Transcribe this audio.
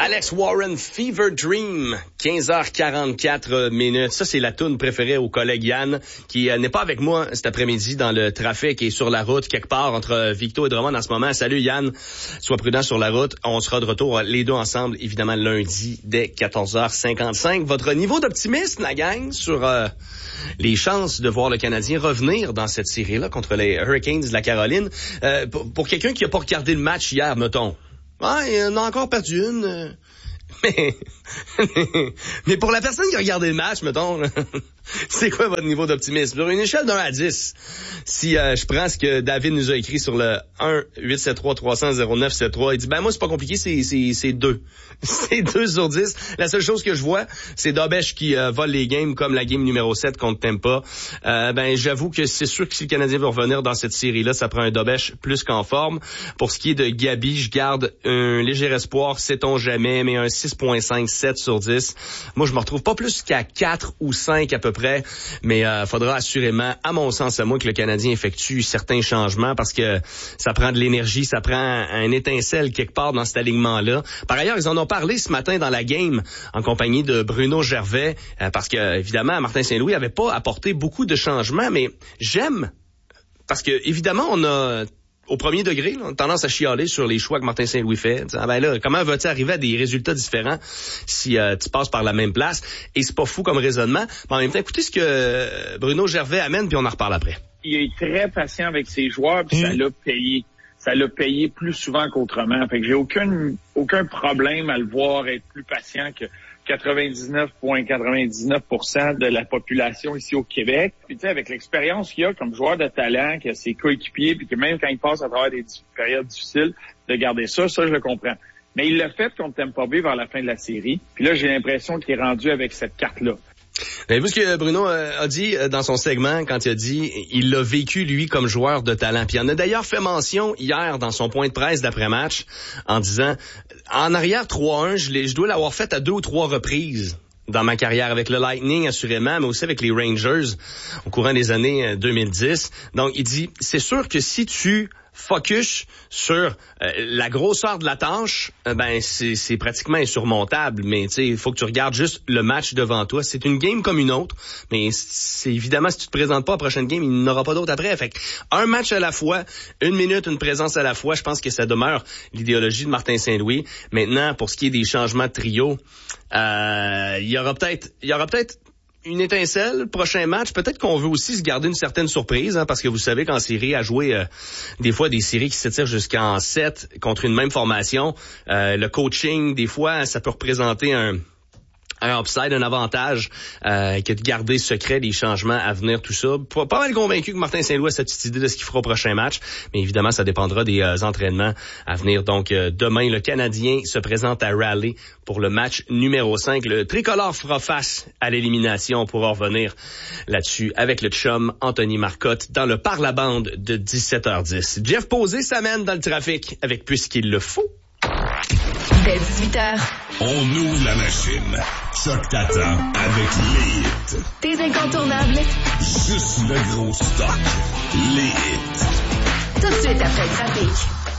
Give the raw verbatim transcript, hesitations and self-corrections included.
Alex Warren, Fever Dream, quinze heures quarante-quatre minutes. Ça, c'est la toune préférée au collègue Yann, qui euh, n'est pas avec moi cet après-midi dans le trafic et sur la route, quelque part entre Victo et Drummond en ce moment. Salut Yann, sois prudent sur la route. On sera de retour les deux ensemble, évidemment, lundi dès quatorze heures cinquante-cinq. Votre niveau d'optimisme, la gang, sur euh, les chances de voir le Canadien revenir dans cette série-là contre les Hurricanes de la Caroline. Euh, pour, pour quelqu'un qui n'a pas regardé le match hier, mettons, ah, il en a encore perdu une. Euh, mais, mais pour la personne qui a regardé le match, mettons, c'est quoi votre niveau d'optimisme? Sur une échelle d'un à dix, si euh, je prends ce que David nous a écrit sur le un huit sept trois trois zéro zéro neuf sept trois, il dit, ben moi, c'est pas compliqué, c'est c'est c'est deux. C'est deux sur dix. La seule chose que je vois, c'est Dobèche qui euh, vole les games comme la game numéro sept contre Tampa. Euh, ben, j'avoue que c'est sûr que si le Canadien veut revenir dans cette série-là, ça prend un Dobèche plus qu'en forme. Pour ce qui est de Gabi, je garde un léger espoir, sait-on jamais, mais un six virgule cinq sept sur dix. Moi, je me retrouve pas plus qu'à quatre ou cinq à peu près, mais euh, faudra assurément, à mon sens à moi, que le Canadien effectue certains changements parce que ça prend de l'énergie, ça prend un étincelle quelque part dans cet alignement-là. Par ailleurs, ils en ont parlé ce matin dans la game en compagnie de Bruno Gervais euh, parce que, évidemment, Martin Saint-Louis avait pas apporté beaucoup de changements, mais j'aime parce que, évidemment, on a au premier degré, là, on a tendance à chialer sur les choix que Martin Saint-Louis fait. Ah ben là, comment vas-tu arriver à des résultats différents si euh, tu passes par la même place? Et c'est pas fou comme raisonnement. Mais en même temps, écoutez ce que Bruno Gervais amène, puis on en reparle après. Il est très patient avec ses joueurs, puis mmh. ça l'a payé. Ça l'a payé plus souvent qu'autrement. Fait que j'ai aucun, aucun problème à le voir être plus patient que quatre-vingt-dix-neuf virgule quatre-vingt-dix-neuf pour cent de la population ici au Québec. Puis tu sais, avec l'expérience qu'il a comme joueur de talent, qu'il a ses coéquipiers, puis que même quand il passe à travers des périodes difficiles, de garder ça, ça je le comprends. Mais il l'a fait contre Tampa Bay vers la fin de la série. Puis là, j'ai l'impression qu'il est rendu avec cette carte-là. Avez-vous ce que Bruno a dit dans son segment quand il a dit il l'a vécu lui comme joueur de talent. Puis il en a d'ailleurs fait mention hier dans son point de presse d'après-match en disant en arrière trois un, je, je dois l'avoir fait à deux ou trois reprises dans ma carrière avec le Lightning assurément, mais aussi avec les Rangers au courant des années deux mille dix. Donc il dit c'est sûr que si tu focus sur euh, la grosseur de la tâche, euh, ben c'est, c'est pratiquement insurmontable. Mais tu sais, il faut que tu regardes juste le match devant toi. C'est une game comme une autre, mais c'est évidemment si tu te présentes pas à la prochaine game, il n'y en aura pas d'autre après. Fait que un match à la fois, une minute, une présence à la fois. Je pense que ça demeure l'idéologie de Martin Saint-Louis. Maintenant, pour ce qui est des changements de trio, euh, il y aura peut-être, il y aura peut-être une étincelle, prochain match. Peut-être qu'on veut aussi se garder une certaine surprise, hein, parce que vous savez qu'en série, à jouer euh, des fois des séries qui s'étirent jusqu'en sept contre une même formation, euh, le coaching, des fois, ça peut représenter un un upside, un avantage euh, que de garder secret les changements à venir, tout ça. Pas, pas mal convaincu que Martin Saint-Louis a cette petite idée de ce qu'il fera au prochain match, mais évidemment, ça dépendra des euh, entraînements à venir. Donc, euh, demain, le Canadien se présente à Raleigh pour le match numéro cinq. Le tricolore fera face à l'élimination. On pourra revenir là-dessus avec le chum Anthony Marcotte dans le Parlabande de dix-sept heures dix. Jeff Posé s'amène dans le trafic avec Puisqu'il le faut. Dès dix-huit heures. On ouvre la machine. Choc t'attend avec les hits. Tes incontournables. Juste le gros stock. Les hits. Tout de suite après le trafic.